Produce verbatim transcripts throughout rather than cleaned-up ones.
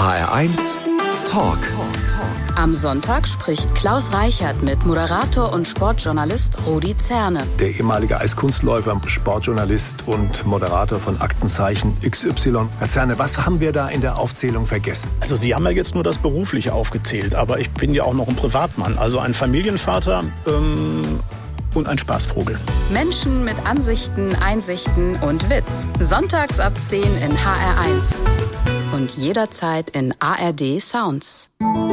H R eins Talk. Am Sonntag spricht Klaus Reichert mit Moderator und Sportjournalist Rudi Zerne. Der ehemalige Eiskunstläufer, Sportjournalist und Moderator von Aktenzeichen X Y. Herr Zerne, was haben wir da in der Aufzählung vergessen? Also Sie haben ja jetzt nur das Berufliche aufgezählt, aber ich bin ja auch noch ein Privatmann, also ein Familienvater ähm, und ein Spaßvogel. Menschen mit Ansichten, Einsichten und Witz. Sonntags ab zehn in H R eins. Und jederzeit in A R D Sounds.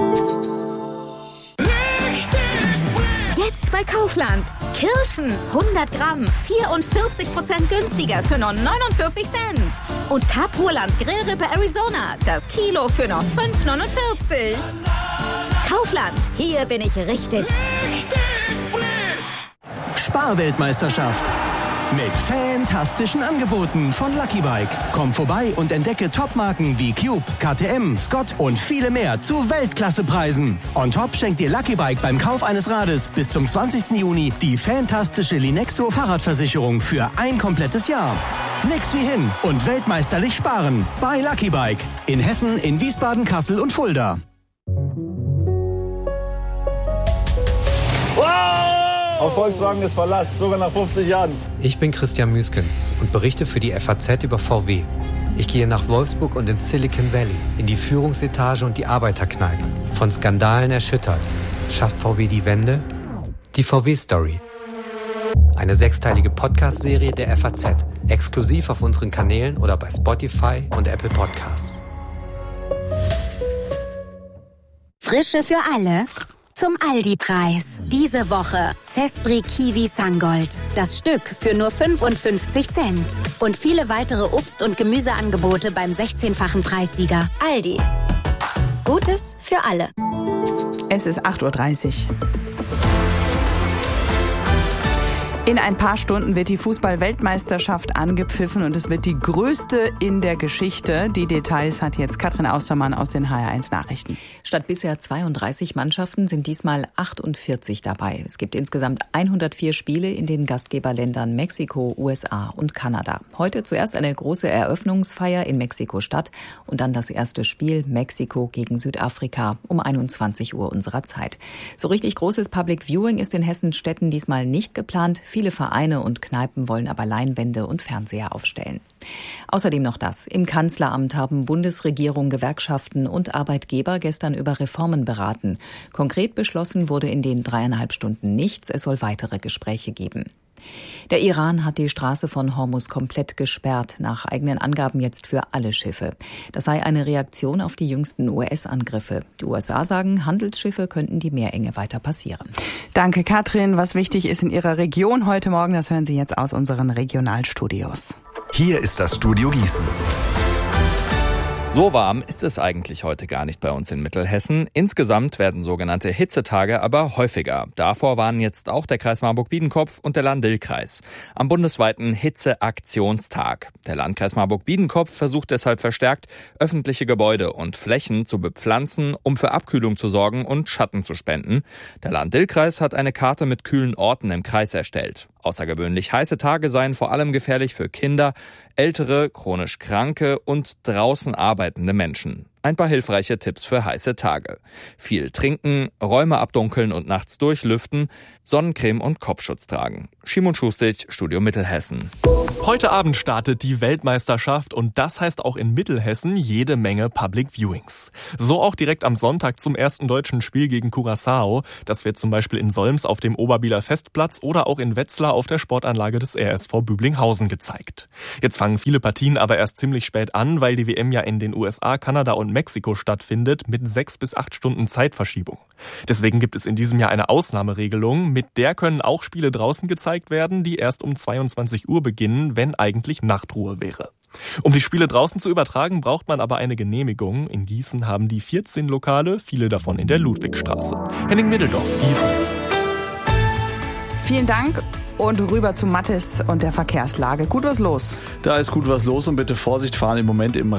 Jetzt bei Kaufland. Kirschen hundert Gramm, vierundvierzig Prozent günstiger für nur neunundvierzig Cent. Und Capurland Grillrippe Arizona, das Kilo für nur fünf neunundvierzig. Kaufland, hier bin ich richtig. Richtig frisch. Sparweltmeisterschaft. Mit fantastischen Angeboten von Lucky Bike. Komm vorbei und entdecke Topmarken wie Cube, K T M, Scott und viele mehr zu Weltklassepreisen. On top schenkt dir Lucky Bike beim Kauf eines Rades bis zum zwanzigsten Juni die fantastische Linexo Fahrradversicherung für ein komplettes Jahr. Nix wie hin und weltmeisterlich sparen bei Lucky Bike. In Hessen, in Wiesbaden, Kassel und Fulda. Auf Volkswagen ist Verlass, sogar nach fünfzig Jahren. Ich bin Christian Müskens und berichte für die F A Z über V W. Ich gehe nach Wolfsburg und ins Silicon Valley, in die Führungsetage und die Arbeiterkneipe. Von Skandalen erschüttert. Schafft V W die Wende? Die V W-Story. Eine sechsteilige Podcast-Serie der F A Z. Exklusiv auf unseren Kanälen oder bei Spotify und Apple Podcasts. Frische für alle. Zum Aldi-Preis. Diese Woche Zespri Kiwi Sangold. Das Stück für nur fünfundfünfzig Cent. Und viele weitere Obst- und Gemüseangebote beim sechzehnfachen Preissieger. Aldi. Gutes für alle. Es ist acht Uhr dreißig. In ein paar Stunden wird die Fußball-Weltmeisterschaft angepfiffen und es wird die größte in der Geschichte. Die Details hat jetzt Katrin Austermann aus den H R eins Nachrichten. Statt bisher zweiunddreißig Mannschaften sind diesmal achtundvierzig dabei. Es gibt insgesamt hundertvier Spiele in den Gastgeberländern Mexiko, U S A und Kanada. Heute zuerst eine große Eröffnungsfeier in Mexiko-Stadt und dann das erste Spiel Mexiko gegen Südafrika um einundzwanzig Uhr unserer Zeit. So richtig großes Public Viewing ist in Hessens Städten diesmal nicht geplant. Viele Vereine und Kneipen wollen aber Leinwände und Fernseher aufstellen. Außerdem noch das. Im Kanzleramt haben Bundesregierung, Gewerkschaften und Arbeitgeber gestern über Reformen beraten. Konkret beschlossen wurde in den dreieinhalb Stunden nichts. Es soll weitere Gespräche geben. Der Iran hat die Straße von Hormuz komplett gesperrt, nach eigenen Angaben jetzt für alle Schiffe. Das sei eine Reaktion auf die jüngsten U S-Angriffe. Die U S A sagen, Handelsschiffe könnten die Meerenge weiter passieren. Danke, Katrin. Was wichtig ist in Ihrer Region heute Morgen, das hören Sie jetzt aus unseren Regionalstudios. Hier ist das Studio Gießen. So warm ist es eigentlich heute gar nicht bei uns in Mittelhessen. Insgesamt werden sogenannte Hitzetage aber häufiger. Davor warnen jetzt auch der Kreis Marburg-Biedenkopf und der Lahn-Dill-Kreis am bundesweiten Hitzeaktionstag. Der Landkreis Marburg-Biedenkopf versucht deshalb verstärkt, öffentliche Gebäude und Flächen zu bepflanzen, um für Abkühlung zu sorgen und Schatten zu spenden. Der Lahn-Dill-Kreis hat eine Karte mit kühlen Orten im Kreis erstellt. Außergewöhnlich heiße Tage seien vor allem gefährlich für Kinder, ältere, chronisch Kranke und draußen arbeitende Menschen. Ein paar hilfreiche Tipps für heiße Tage. Viel trinken, Räume abdunkeln und nachts durchlüften, Sonnencreme und Kopfschutz tragen. Schimon Schustich, Studio Mittelhessen. Heute Abend startet die Weltmeisterschaft und das heißt auch in Mittelhessen jede Menge Public Viewings. So auch direkt am Sonntag zum ersten deutschen Spiel gegen Curaçao. Das wird zum Beispiel in Solms auf dem Oberbieler Festplatz oder auch in Wetzlar auf der Sportanlage des R S V Büblinghausen gezeigt. Jetzt fangen viele Partien aber erst ziemlich spät an, weil die W M ja in den U S A, Kanada und Mexiko stattfindet mit sechs bis acht Stunden Zeitverschiebung. Deswegen gibt es in diesem Jahr eine Ausnahmeregelung. Mit der können auch Spiele draußen gezeigt werden, die erst um zweiundzwanzig Uhr beginnen, wenn eigentlich Nachtruhe wäre. Um die Spiele draußen zu übertragen, braucht man aber eine Genehmigung. In Gießen haben die vierzehn Lokale, viele davon in der Ludwigstraße. Henning Middeldorf, Gießen. Vielen Dank. Und rüber zu Mathis und der Verkehrslage. Gut was los? Da ist gut was los und bitte Vorsicht fahren im Moment im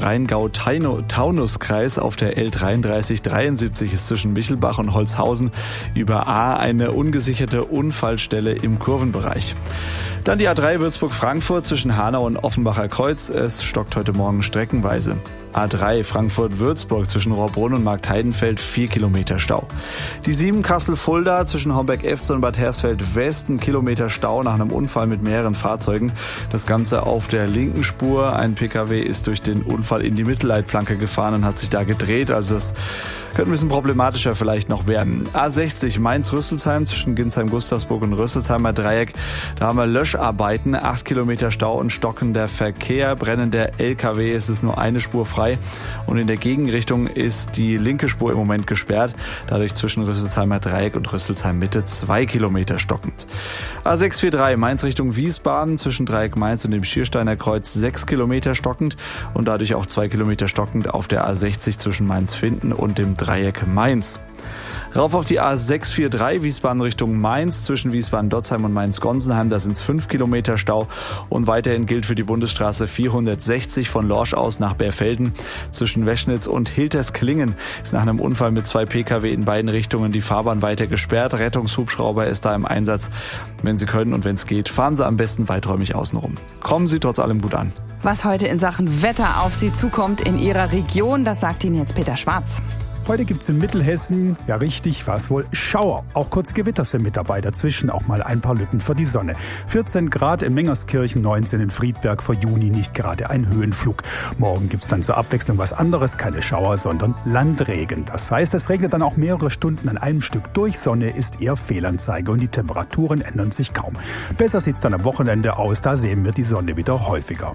Rheingau-Taunus-Kreis auf der L dreiunddreißig dreiundsiebzig ist zwischen Michelbach und Holzhausen über A eine ungesicherte Unfallstelle im Kurvenbereich. Dann die A drei Würzburg-Frankfurt zwischen Hanau und Offenbacher Kreuz. Es stockt heute Morgen streckenweise. A drei Frankfurt-Würzburg zwischen Rohrbrunn und Marktheidenfeld vier Kilometer Stau. Die sieben Kassel-Fulda zwischen Homberg-Efze und Bad Hersfeld-West ein Kilometer Stau nach einem Unfall mit mehreren Fahrzeugen. Das Ganze auf der linken Spur. Ein Pkw ist durch den Unfall in die Mittelleitplanke gefahren und hat sich da gedreht. Also das könnte ein bisschen problematischer vielleicht noch werden. A sechzig Mainz-Rüsselsheim zwischen Ginsheim-Gustavsburg und Rüsselsheimer Dreieck. Da haben wir Löscharbeiten, acht Kilometer Stau und stockender Verkehr. Brennender L K W, es ist nur eine Spur frei. Und in der Gegenrichtung ist die linke Spur im Moment gesperrt. Dadurch zwischen Rüsselsheimer Dreieck und Rüsselsheim Mitte zwei Kilometer stockend. A sechs vier drei Mainz Richtung Wiesbaden zwischen Dreieck Mainz und dem Schiersteiner Kreuz sechs Kilometer stockend und dadurch auch zwei Kilometer stockend auf der A sechzig zwischen Mainz-Finden und dem Dreieck Mainz. Rauf auf die A sechs vier drei Wiesbaden Richtung Mainz zwischen Wiesbaden-Dotzheim und Mainz-Gonsenheim. Da sind es fünf Kilometer Stau. Und weiterhin gilt für die Bundesstraße vierhundertsechzig von Lorsch aus nach Bärfelden. Zwischen Weschnitz und Hiltersklingen ist nach einem Unfall mit zwei Pkw in beiden Richtungen die Fahrbahn weiter gesperrt. Rettungshubschrauber ist da im Einsatz. Wenn Sie können und wenn es geht, fahren Sie am besten weiträumig außenrum. Kommen Sie trotz allem gut an. Was heute in Sachen Wetter auf Sie zukommt in Ihrer Region, das sagt Ihnen jetzt Peter Schwarz. Heute gibt es in Mittelhessen, ja richtig, was wohl, Schauer. Auch kurze Gewitter sind mit dabei, dazwischen auch mal ein paar Lücken für die Sonne. vierzehn Grad in Mengerskirchen, neunzehn in Friedberg, für Juni nicht gerade ein Höhenflug. Morgen gibt es dann zur Abwechslung was anderes, keine Schauer, sondern Landregen. Das heißt, es regnet dann auch mehrere Stunden an einem Stück durch. Sonne ist eher Fehlanzeige und die Temperaturen ändern sich kaum. Besser sieht's dann am Wochenende aus, da sehen wir die Sonne wieder häufiger.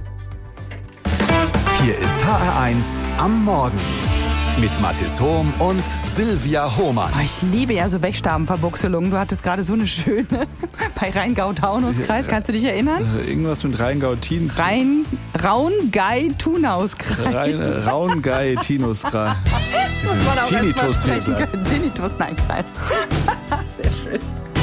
Hier ist H R eins am Morgen. Mit Mathis Hohm und Silvia Hohmann. Oh, ich liebe ja so Wegstabenverbuchselungen. Du hattest gerade so eine schöne bei Rheingau-Taunus-Kreis. Kannst du dich erinnern? Irgendwas mit Rheingau-Tin. Rhein, Raungei-Tunaus-Kreis. Rhein, Raungei-Tinus-Kreis. Muss man auch Tinnitus erst mal hier sprechen können. Tinnitus, nein, Kreis. Sehr schön.